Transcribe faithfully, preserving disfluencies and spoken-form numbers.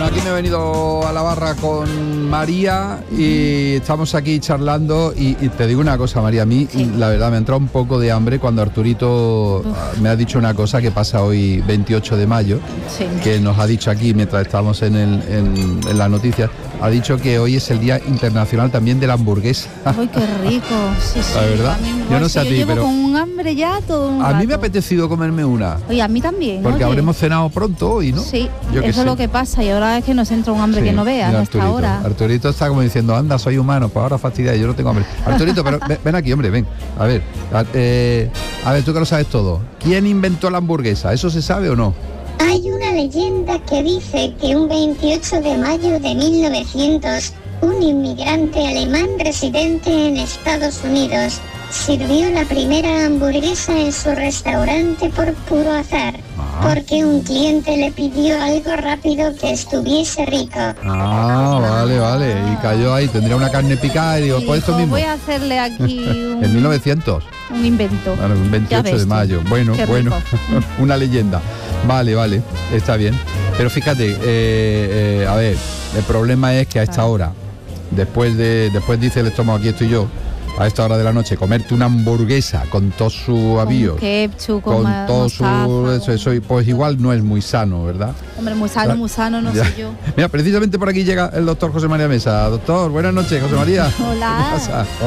aquí me he venido a la barra con María y estamos aquí charlando y, y te digo una cosa, María, a mí sí. la verdad me ha entrado un poco de hambre cuando Arturito Uf. me ha dicho una cosa que pasa hoy veintiocho de mayo, sí. que nos ha dicho aquí mientras estábamos en, el, en, en las noticias, ha dicho que hoy es el Día Internacional también de la hamburguesa. ¡Ay, qué rico! Sí, sí. La verdad, yo no sé a ti, yo llevo pero con un hambre ya todo un a rato. mí me ha apetecido comerme una. Oye, a mí también. Porque oye. habremos cenado pronto hoy, ¿no? Sí, yo eso es lo que pasa y ahora es que nos entra un hambre sí, que no veas a esta hora. Arturito está como diciendo, anda, soy humano, pues ahora fastidia, yo no tengo hambre. Arturito, pero ven, ven aquí, hombre, ven. A ver, a, eh, a ver, tú que lo sabes todo. ¿Quién inventó la hamburguesa? ¿Eso se sabe o no? Hay una leyenda que dice que un veintiocho de mayo de mil novecientos, un inmigrante alemán residente en Estados Unidos sirvió la primera hamburguesa en su restaurante por puro azar, ah. porque un cliente le pidió algo rápido que estuviese rico. Ah, vale, vale, y cayó ahí, tendría una carne picada y digo, y pues esto mismo. Voy a hacerle aquí un... en mil novecientos. Un invento. Bueno, un veintiocho de mayo, bueno, Qué bueno, una leyenda. Vale, vale, está bien. Pero fíjate, eh, eh, a ver, el problema es que a esta hora, después de, después dice el estómago, aquí estoy yo, a esta hora de la noche, comerte una hamburguesa con todo su avío, con ketchup, con, con todo su eso, eso, pues igual no es muy sano, ¿verdad? Hombre, muy sano, muy sano, no ya. sé yo. Mira, precisamente por aquí llega el doctor José María Mesa. Doctor, buenas noches, José María. Hola. ¿Qué pasa?